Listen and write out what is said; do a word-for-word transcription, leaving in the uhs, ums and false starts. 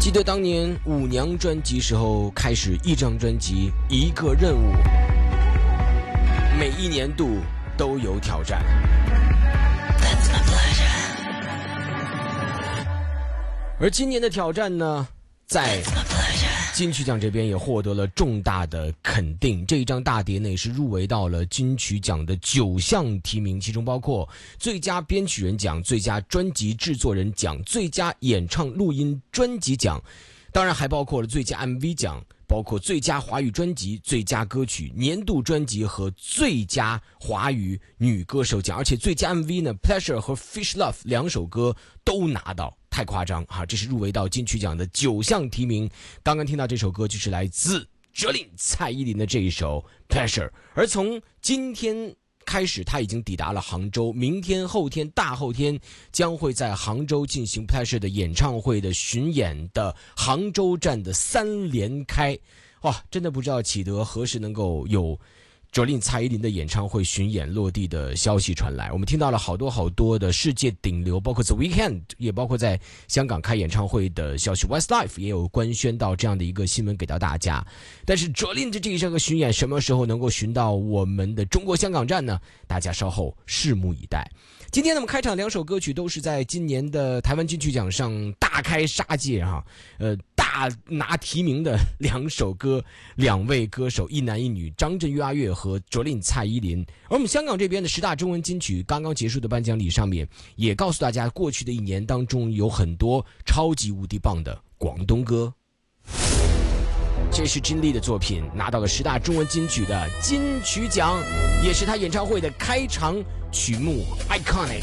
记得当年舞娘专辑时候，开始一张专辑一个任务，每一年度都有挑战。而今年的挑战呢，在金曲奖这边也获得了重大的肯定。这一张大碟呢，也是入围到了金曲奖的九项提名，其中包括最佳编曲人奖、最佳专辑制作人奖、最佳演唱录音专辑奖，当然还包括了最佳 M V 奖，包括最佳华语专辑、最佳歌曲、年度专辑和最佳华语女歌手奖。而且最佳 M V 呢 Pleasure 和 Fish Love 两首歌都拿到，太夸张哈！这是入围到金曲奖的九项提名。刚刚听到这首歌就是来自哲琳蔡依林的这一首 Pleasure。 而从今天开始，他已经抵达了杭州，明天后天大后天将会在杭州进行 Pleasure 的演唱会的巡演的杭州站的三连开。哇，真的不知道启德何时能够有哲琳蔡依林的演唱会巡演落地的消息传来。我们听到了好多好多的世界顶流，包括 The Weeknd， 也包括在香港开演唱会的消息， Westlife 也有官宣到这样的一个新闻给到大家。但是哲琳的这一个巡演什么时候能够巡到我们的中国香港站呢？大家稍后拭目以待。今天呢，我们开场两首歌曲都是在今年的台湾金曲奖上大开杀戒哈，呃，大拿提名的两首歌，两位歌手，一男一女，张震岳阿岳和哲琳蔡依林。而我们香港这边的十大中文金曲刚刚结束的颁奖礼上面，也告诉大家，过去的一年当中有很多超级无敌棒的广东歌。这是金立的作品，拿到了十大中文金曲的金曲奖，也是他演唱会的开场曲目 Iconic。